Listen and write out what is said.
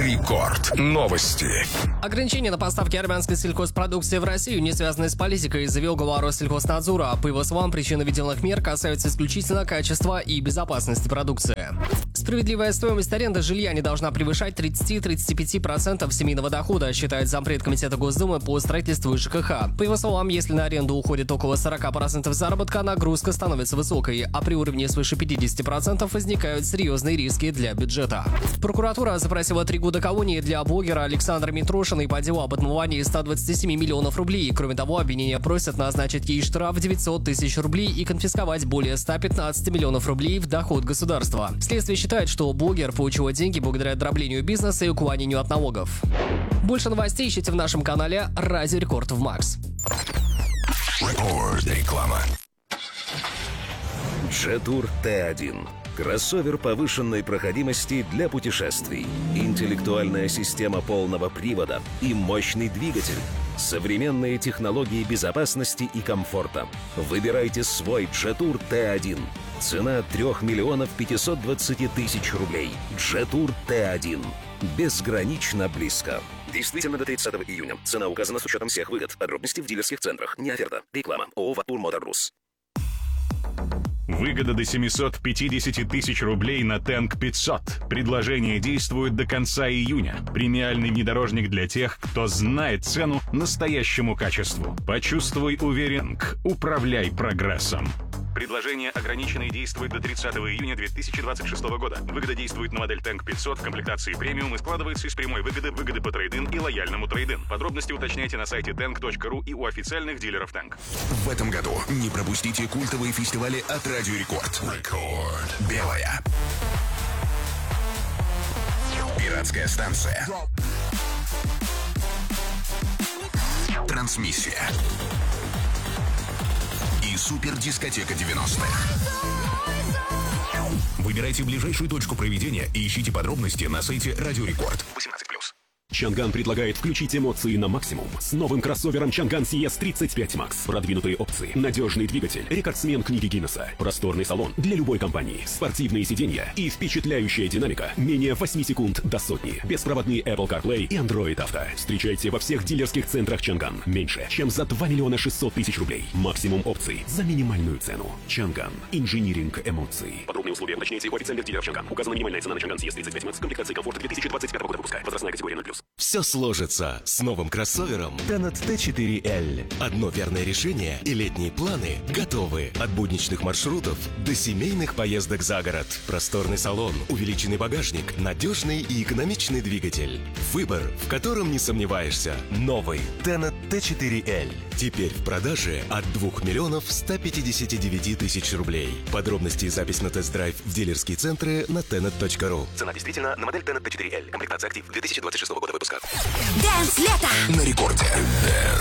Рекорд. Новости. Ограничения на поставки армянской сельхозпродукции в Россию не связаны с политикой, заявил глава Россельхознадзора. По его словам, причины введенных мер касаются исключительно качества и безопасности продукции. Справедливая стоимость аренды жилья не должна превышать 30-35% семейного дохода, считает зампред комитета Госдумы по строительству и ЖКХ. По его словам, если на аренду уходит около 40% заработка, нагрузка становится высокой, а при уровне свыше 50% возникают серьезные риски для бюджета. Прокуратура запросила 3 года колонии для блогера Александра Митрошиной по делу об отмывании 127 миллионов рублей. Кроме того, обвинения просят назначить ей штраф в 900 тысяч рублей и конфисковать более 115 миллионов рублей в доход государства. Следствие считает, что блогер получила деньги благодаря дроблению бизнеса и уклонению от налогов. Больше новостей ищите в нашем канале «Радио Рекорд в Макс». Реклама. Jetour T1. Кроссовер повышенной проходимости для путешествий. Интеллектуальная система полного привода и мощный двигатель. Современные технологии безопасности и комфорта. Выбирайте свой Jetour T1. Цена 3 миллионов 520 тысяч рублей. Jetour T1. Безгранично близко. Действительно до 30 июня. Цена указана с учетом всех выгод. Подробности в дилерских центрах. Не оферта. Реклама. ООО «Ватур Моторбрус». Выгода до 750 тысяч рублей на Тэнк 500. Предложение действует до конца июня. Премиальный внедорожник для тех, кто знает цену настоящему качеству. Почувствуй уверенность. Управляй прогрессом. Предложение ограничено и действует до 30 июня 2026 года. Выгода действует на модель Тэнк 500 в комплектации премиум и складывается из прямой выгоды по трейд-ин и лояльному трейд-ин. Подробности уточняйте на сайте tank.ru и у официальных дилеров Тэнк. В этом году не пропустите культовые фестивали от Радио Рекорд. Белая. Пиратская станция. Трансмиссия. И супердискотека 90-х. Выбирайте ближайшую точку проведения и ищите подробности на сайте Радио Рекорд. 18+. Чанган предлагает включить эмоции на максимум с новым кроссовером Чанган CS35 Max. Продвинутые опции, надежный двигатель, рекордсмен книги Гиннесса, просторный салон для любой компании, спортивные сиденья и впечатляющая динамика менее 8 секунд до сотни. Беспроводные Apple CarPlay и Android Auto. Встречайте во всех дилерских центрах Чанган. Меньше, чем за 2 миллиона 600 тысяч рублей. Максимум опций за минимальную цену. Чанган. Инжиниринг эмоций. Подробные условия уточняйте у официальных дилеров Чанган. Указана минимальная цена на Чанган CS35 Max. Комплектации комфорта 2025 года выпуска. Возрастная категория 0+. Все сложится с новым кроссовером Tenet T4L. Одно верное решение, и летние планы готовы. От будничных маршрутов до семейных поездок за город. Просторный салон, увеличенный багажник, надежный и экономичный двигатель. Выбор, в котором не сомневаешься. Новый Tenet T4L. Теперь в продаже от 2 миллионов 159 тысяч рублей. Подробности и запись на тест-драйв в дилерские центры на tenet.ru. Цена действительно на модель Tenet T4L. Комплектация актив 2026 года выпуска. Дэнс лето На рекорде.